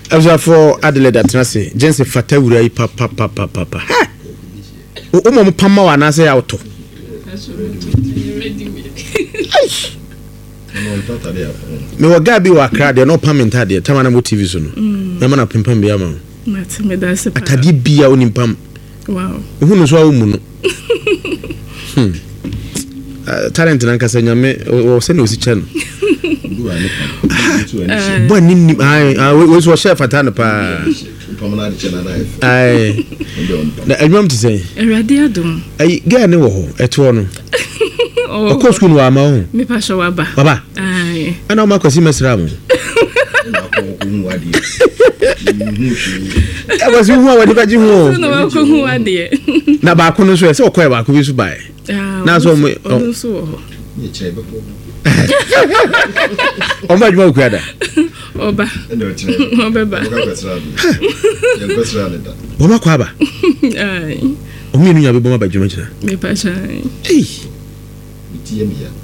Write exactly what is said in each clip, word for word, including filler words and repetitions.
After for Adelaide Atrase, Jensen Fatawura papa papa papa. Ha! O mo pama wa na say auto. Me wa gabi wa kra de no pamenta de tamana mo T V so no. Na ma na pimpam bia ma. Mate me da se pa. Atade bia onimpam. Wow. Hu no so awu mu no. Hmm. Talent na nkasa nyame o se no si che no. Bo ni ai we so chef atana pa. Pamana de chena na if. Ai. Na adwam ti say. Erade adom. Ai ga ne wo ho eto no. Oh. Of course kun wa ma ho. Me pa sho wa ba. Baba. Ai. Ana ma kwasi mesra mo. I was who wa di ba ji ho. No wa ko hu ade. Na ba ko no so e se okoy ba ko bi so bai. Na so mo. Oh so. Ni che ba ko. O ma juma ku ada. Oba. Endo che. Oba ba. Ko ka tsara. Ya ko tsara le da. O ma kwa ba. Ai. O mi nu ya be bo ma ba juma jira. Me pa chai. Ei. Ti yemi ya.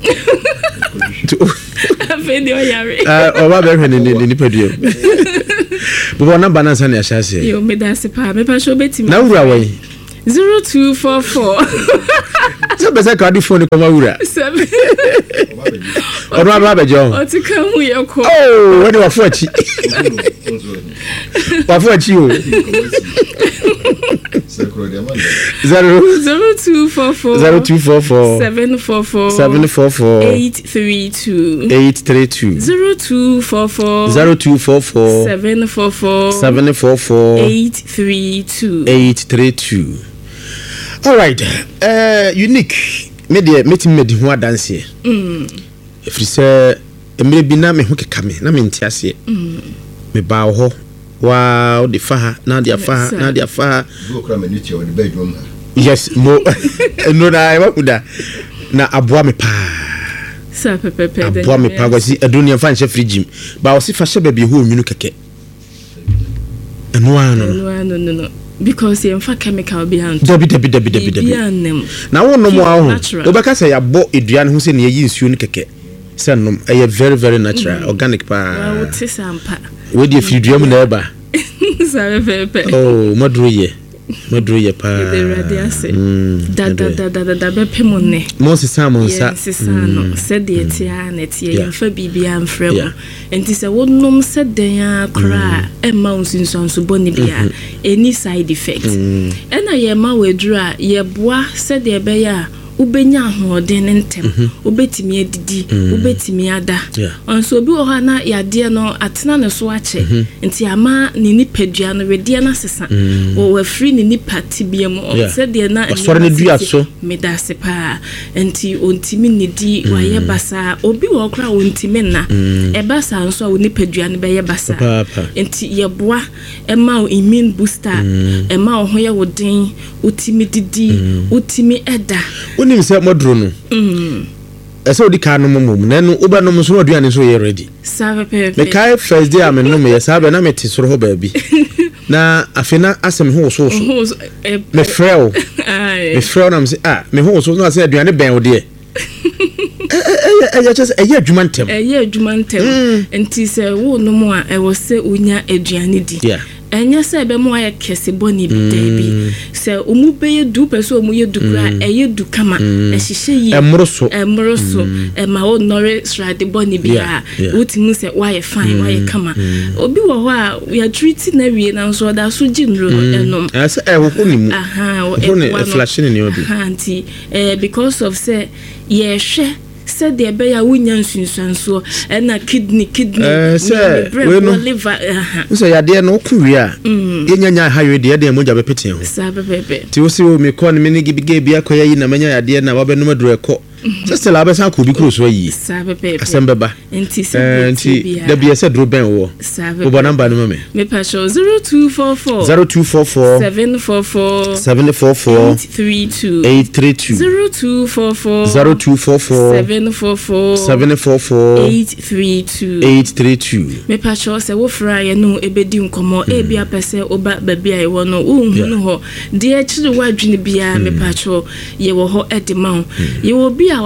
Afedi o yare. Ah, o ba be hwe ni ni peduo. Bo na banana san ya shase. Yo me da se pa, me pa sho betimi. Na wura wai. zero two four four So be say ka di phone ko ma wura. seven O do ba be jo. O ti kan hu ye ko. Oh, we dey wa fu achi. Wa fu achi o. Zero zero two four four zero two four four seven four four seven four four eight three two eight three two zero two four four zero two four four seven four four seven four four eight three two eight three two. All right, uh, unique media meeting me di ho adanse. Mm. If you say emre bi na me ho keka me na me ntiase. Mm. Me ba ho wow the faha na dia faha na dia faha go kra me nuti o the bedroom. Yes mo no na e wakuda na aboa me pa sa pepe pepe aboa me pa gwasi adunia fa nche frigim ba o si fa hye ba bi ho nwunu keke eno ano no no no no because you fa chemical behind dabi dabi dabi dabi dabi na wo no mo aho obeka say ya bo eduan ho se ne yi nsuo no keke se nom e very very natural mm. organic pa wa wo ti sampa we di friduam na eba sa pepe oh maduro ye maduro ye pa de radiase da da da da da be pemone mo se samon sa se sa no se de etia na etia ye fa bibia mfrem enti se wonnom se den akra e ma unsinsanso boni bia any side effect ena ye ma wedura ye boa se de be ya ubenya ahoden ntem ubetimi adidi ubetimi ada onso obi wo ha na yade no atena ne so ache nti ama ni nipadua no wedie na sesa wo wa free ni nipati biam o se de na asore ne dua so medase pa nti ontimi ni di waye basa obi wo kra ontimi na e basa nso wo nipadua no be ye basa nti ye boa e ma o immune booster e ma o ho ye woden utimi didi utimi eda nim se modro no mm ese odi ka no momom na no oba no so aduane so ye ready sabe pepe me kai first day am no me ye sabe na me ti soro ho baabi na afina asem ho so so me frel me frel na me say ah me ho so no ase aduane ben wo de eh eh eh just eh adwuma ntem eh adwuma ntem enti se wo no mo a e wo se onya aduane di yeah enya se be mo aye kese boni bi debi se omu be ye du peso omu ye du kra eye du kama e hihye yi emroso emroso e ma o nore srade boni bi a utimu se wa ye fine wa ye kama obi wo ho a we treat na wie na so da so ginro enom ase e ho nimu aha e flash ni obi anti eh because of say ye hwe said the be ya wunya nsunsanso e na kidney kidney brain liver aha so ya de no kuria yenya nya hawe de de moja be pete ho sabe bebe ti wo si wo me ko ne me ni gibige bia koya yi na manya ya de na wa be no maduro eko sese la be san ko bi kro so yi sabe bebe asem beba enti se enti da bia se dro ben wo sabe bo number no me me pa show zero two four four zero two four four seven four four seven four four eight three two eight three two zero two four four zero two four four seven four four seven four four eight three two eight three two me pa show se wo fra ye no ebedi nkomo e bia pese oba ba bia ye wo no unhunu ho de a chiri wadwene bia me pa show ye wo ho edema ye wo bia wa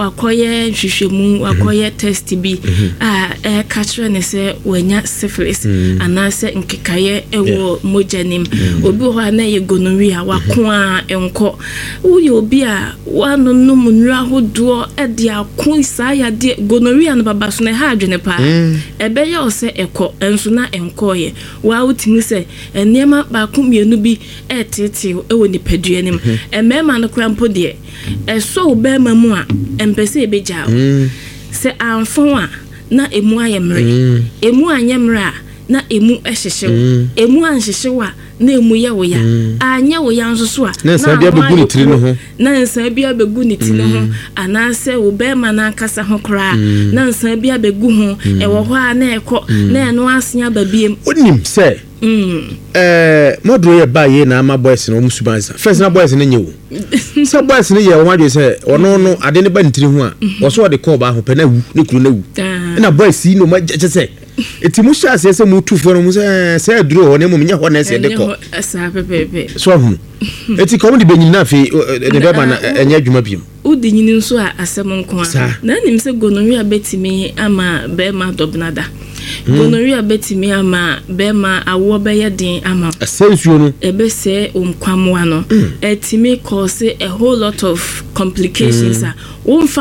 wakoye hwehwemu wakoye test bi a e ka kire ne se wanya syphilis anase nkekaye ewo mojanim obi ho na ye gonorrhea wako a enko uye obi a wano no munra hodo e de akon saa ya de gonorrhea no baba so na ha adwene pa ebe ye o se eko enso na enko ye wa utimi se enema ba ko mienu bi e tete ewo nipadua nim emema no krampo de eso obema mu a empese ebeja se anfon a na emu ayemre emu anyemre na emu ehyehyew emu anhyehyew a na emu ye wo ya anya wo ya nso so a na nsa bia begu ni tiri no ho na nsa bia begu ni tiri no ho anase obema na nkasa ho kra na nsa bia begu ho e wo ho a na ekọ na eno asenya babiem onim se mm eh modro ye ba ye na ama boys no musubanza first na boys no nyewo se boys no ye wo madwe se ono no ade ne ba ntiri ho a wo so de call ba ho pe na wu ne kuru na wu na boys no ma je se eti mu sha se se mu tu fo no mu se se duro ho ne mu nya ho na se de ko sa pepepe so hu eti ko mu de benyin na fe de be ba na enya adwuma biem udi nyini nso a asem nko a na nim se gonorrhea betimi ama be ma dobnada gonorrhea betimi ama be ma awo be ye den ama asensuo no ebe se omkwamwa no etimi cause a whole lot of complications a